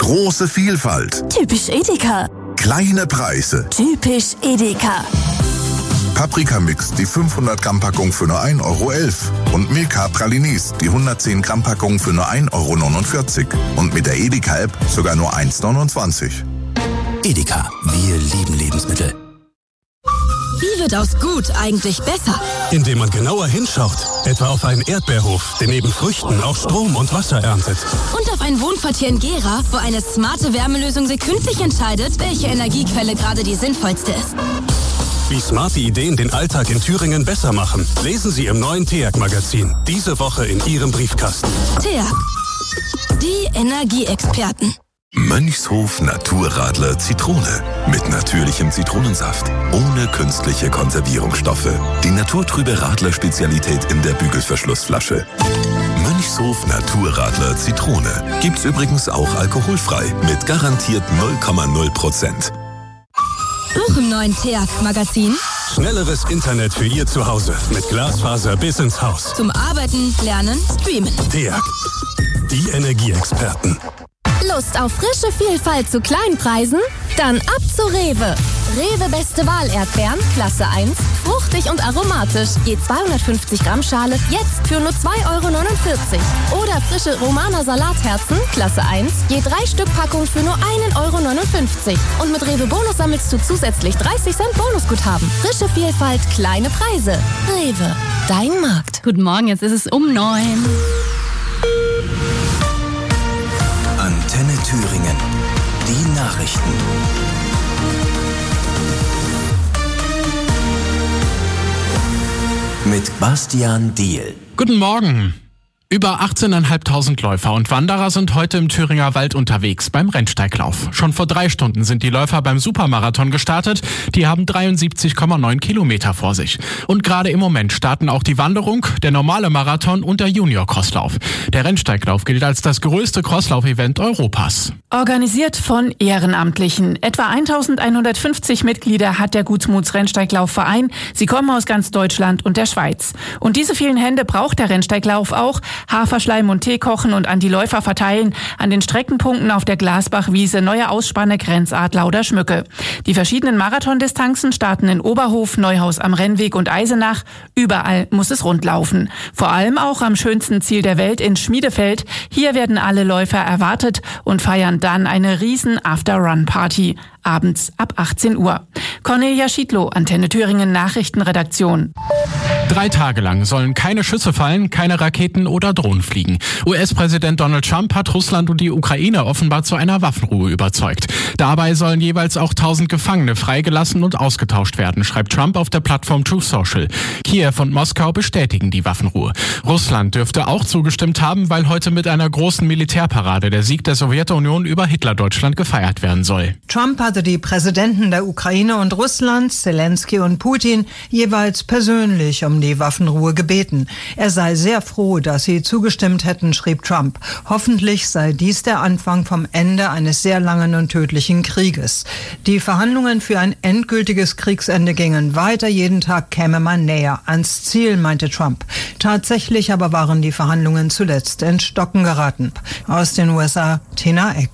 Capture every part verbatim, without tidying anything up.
Große Vielfalt. Typisch Edeka. Kleine Preise. Typisch Edeka. Paprikamix, die fünfhundert Gramm Packung für nur ein Euro elf. Und Milka Pralinis, die hundertzehn Gramm Packung für nur ein Euro neunundvierzig. Und mit der Edeka-App sogar nur eins neunundzwanzig. Edeka, wir lieben Lebensmittel. Wie wird aus gut eigentlich besser? Indem man genauer hinschaut. Etwa auf einen Erdbeerhof, der neben Früchten auch Strom und Wasser erntet. Und auf ein Wohnquartier in Gera, wo eine smarte Wärmelösung sekündlich entscheidet, welche Energiequelle gerade die sinnvollste ist. Wie smarte Ideen den Alltag in Thüringen besser machen, lesen Sie im neuen T E A G-Magazin. Diese Woche in Ihrem Briefkasten. T E A G. Die Energieexperten. Mönchshof Naturradler Zitrone. Mit natürlichem Zitronensaft. Ohne künstliche Konservierungsstoffe. Die naturtrübe Radler-Spezialität in der Bügelverschlussflasche. Mönchshof Naturradler Zitrone. Gibt's übrigens auch alkoholfrei. Mit garantiert null Komma null Prozent. Auch im neuen T E A G-Magazin. Schnelleres Internet für Ihr Zuhause. Mit Glasfaser bis ins Haus. Zum Arbeiten, Lernen, Streamen. T E A G. Die Energieexperten. Lust auf frische Vielfalt zu Kleinpreisen? Dann ab zu Rewe. Rewe Beste Wahl Erdbeeren, Klasse eins, fruchtig und aromatisch. Je zweihundertfünfzig Gramm Schale, jetzt für nur zwei Euro neunundvierzig. Oder frische Romaner Salatherzen, Klasse eins, je drei Stück Packung für nur einen Euro neunundfünfzig. Und mit Rewe Bonus sammelst du zusätzlich dreißig Cent Bonusguthaben. Frische Vielfalt, kleine Preise. Rewe, dein Markt. Guten Morgen, jetzt ist es um neun. Antenne Thüringen. Die Nachrichten. Mit Bastian Diehl. Guten Morgen. Über achtzehntausendfünfhundert Läufer und Wanderer sind heute im Thüringer Wald unterwegs beim Rennsteiglauf. Schon vor drei Stunden sind die Läufer beim Supermarathon gestartet. Die haben dreiundsiebzig Komma neun Kilometer vor sich. Und gerade im Moment starten auch die Wanderung, der normale Marathon und der Junior-Crosslauf. Der Rennsteiglauf gilt als das größte Crosslauf-Event Europas. Organisiert von Ehrenamtlichen. Etwa eintausendeinhundertfünfzig Mitglieder hat der Gutsmuts-Rennsteiglaufverein. Sie kommen aus ganz Deutschland und der Schweiz. Und diese vielen Hände braucht der Rennsteiglauf auch. Haferschleim und Tee kochen und an die Läufer verteilen, an den Streckenpunkten auf der Glasbachwiese, neue Ausspanne, Grenzadler oder Schmücke. Die verschiedenen Marathondistanzen starten in Oberhof, Neuhaus am Rennweg und Eisenach. Überall muss es rund laufen. Vor allem auch am schönsten Ziel der Welt in Schmiedefeld. Hier werden alle Läufer erwartet und feiern dann eine riesen After-Run-Party. Abends ab achtzehn Uhr. Cornelia Schiedlow, Antenne Thüringen Nachrichtenredaktion. Drei Tage lang sollen keine Schüsse fallen, keine Raketen oder Drohnen fliegen. U S-Präsident Donald Trump hat Russland und die Ukraine offenbar zu einer Waffenruhe überzeugt. Dabei sollen jeweils auch tausend Gefangene freigelassen und ausgetauscht werden, schreibt Trump auf der Plattform Truth Social. Kiew und Moskau bestätigen die Waffenruhe. Russland dürfte auch zugestimmt haben, weil heute mit einer großen Militärparade der Sieg der Sowjetunion über Hitlerdeutschland gefeiert werden soll. Trump hatte die Präsidenten der Ukraine und Russlands, Zelensky und Putin, jeweils persönlich um die Waffenruhe gebeten. Er sei sehr froh, dass sie zugestimmt hätten, schrieb Trump. Hoffentlich sei dies der Anfang vom Ende eines sehr langen und tödlichen Krieges. Die Verhandlungen für ein endgültiges Kriegsende gingen weiter. Jeden Tag käme man näher ans Ziel, meinte Trump. Tatsächlich aber waren die Verhandlungen zuletzt ins Stocken geraten. Aus den U S A, Tina Eck.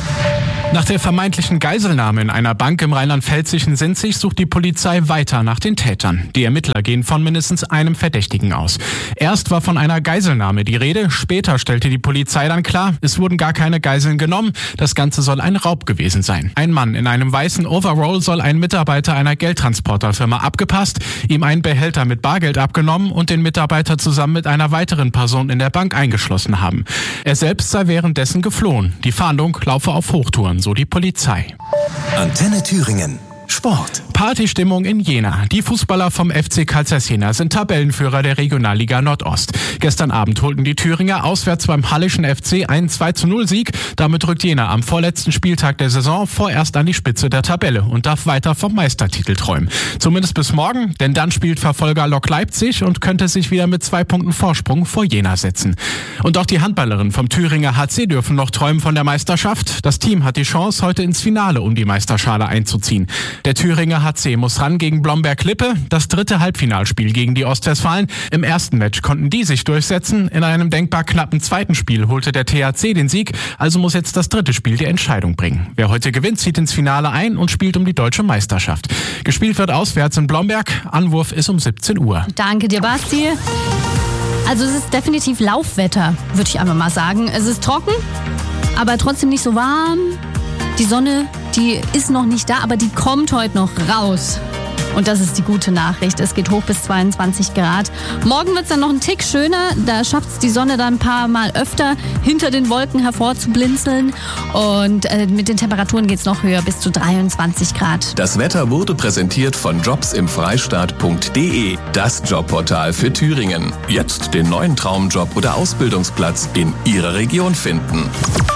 Nach der vermeintlichen Geiselnahme in einer Bank im rheinland-pfälzischen Sinzig sucht die Polizei weiter nach den Tätern. Die Ermittler gehen von mindestens einem Verdächtigen aus. Erst war von einer Geiselnahme die Rede, später stellte die Polizei dann klar, es wurden gar keine Geiseln genommen, das Ganze soll ein Raub gewesen sein. Ein Mann in einem weißen Overall soll einen Mitarbeiter einer Geldtransporterfirma abgepasst, ihm einen Behälter mit Bargeld abgenommen und den Mitarbeiter zusammen mit einer weiteren Person in der Bank eingeschlossen haben. Er selbst sei währenddessen geflohen. Die Fahndung laufe auf Hochtouren, so die Polizei. Antenne Thüringen. Sport. Partystimmung in Jena. Die Fußballer vom F C Carl Zeiss Jena sind Tabellenführer der Regionalliga Nordost. Gestern Abend holten die Thüringer auswärts beim Hallischen F C einen zwei zu null Sieg. Damit rückt Jena am vorletzten Spieltag der Saison vorerst an die Spitze der Tabelle und darf weiter vom Meistertitel träumen. Zumindest bis morgen, denn dann spielt Verfolger Lok Leipzig und könnte sich wieder mit zwei Punkten Vorsprung vor Jena setzen. Und auch die Handballerinnen vom Thüringer H C dürfen noch träumen von der Meisterschaft. Das Team hat die Chance, heute ins Finale um die Meisterschale einzuziehen. Der Thüringer H C muss ran gegen Blomberg-Lippe, das dritte Halbfinalspiel gegen die Ostwestfalen. Im ersten Match konnten die sich durchsetzen. In einem denkbar knappen zweiten Spiel holte der T H C den Sieg, also muss jetzt das dritte Spiel die Entscheidung bringen. Wer heute gewinnt, zieht ins Finale ein und spielt um die deutsche Meisterschaft. Gespielt wird auswärts in Blomberg. Anwurf ist um siebzehn Uhr. Danke dir, Basti. Also es ist definitiv Laufwetter, würde ich einfach mal sagen. Es ist trocken, aber trotzdem nicht so warm. Die Sonne, die ist noch nicht da, aber die kommt heute noch raus. Und das ist die gute Nachricht. Es geht hoch bis zweiundzwanzig Grad. Morgen wird es dann noch ein Tick schöner. Da schafft es die Sonne dann ein paar Mal öfter hinter den Wolken hervorzublinzeln. Und äh, mit den Temperaturen geht es noch höher, bis zu dreiundzwanzig Grad. Das Wetter wurde präsentiert von jobs im freistaat punkt de, das Jobportal für Thüringen. Jetzt den neuen Traumjob oder Ausbildungsplatz in Ihrer Region finden.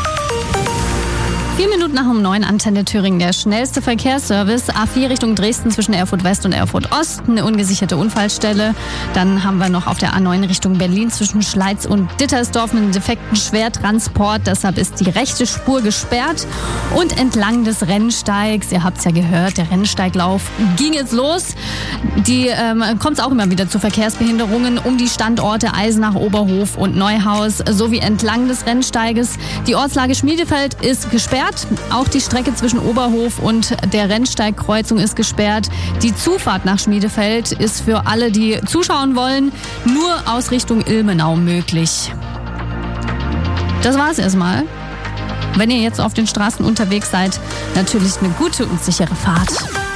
Vier Minuten nach um neun, Antenne Thüringen, der schnellste Verkehrsservice. A vier Richtung Dresden zwischen Erfurt West und Erfurt Ost, eine ungesicherte Unfallstelle. Dann haben wir noch auf der A neun Richtung Berlin zwischen Schleiz und Dittersdorf einen defekten Schwertransport. Deshalb ist die rechte Spur gesperrt. Und entlang des Rennsteigs, ihr habt es ja gehört, der Rennsteiglauf ging jetzt los. Die ähm, kommt es auch immer wieder zu Verkehrsbehinderungen um die Standorte Eisenach, Oberhof und Neuhaus sowie entlang des Rennsteiges. Die Ortslage Schmiedefeld ist gesperrt. Auch die Strecke zwischen Oberhof und der Rennsteigkreuzung ist gesperrt. Die Zufahrt nach Schmiedefeld ist für alle, die zuschauen wollen, nur aus Richtung Ilmenau möglich. Das war's erstmal. Wenn ihr jetzt auf den Straßen unterwegs seid, natürlich eine gute und sichere Fahrt.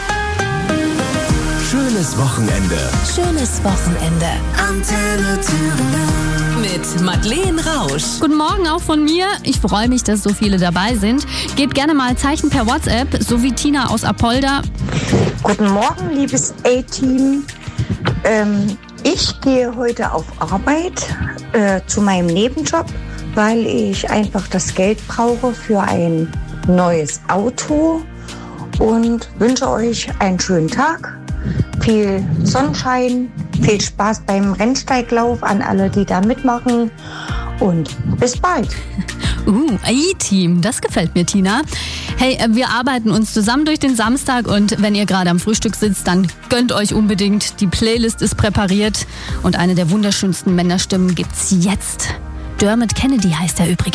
Schönes Wochenende. Schönes Wochenende. Antenne Thüringen. Mit Madeleine Rausch. Guten Morgen auch von mir. Ich freue mich, dass so viele dabei sind. Gebt gerne mal Zeichen per WhatsApp, so wie Tina aus Apolda. Guten Morgen, liebes A-Team. Ähm, ich gehe heute auf Arbeit äh, zu meinem Nebenjob, weil ich einfach das Geld brauche für ein neues Auto und wünsche euch einen schönen Tag. Viel Sonnenschein, viel Spaß beim Rennsteiglauf an alle, die da mitmachen und bis bald. Uh, A-Team, das gefällt mir, Tina. Hey, wir arbeiten uns zusammen durch den Samstag und wenn ihr gerade am Frühstück sitzt, dann gönnt euch unbedingt. Die Playlist ist präpariert und eine der wunderschönsten Männerstimmen gibt's jetzt. Dermot Kennedy heißt er übrigens.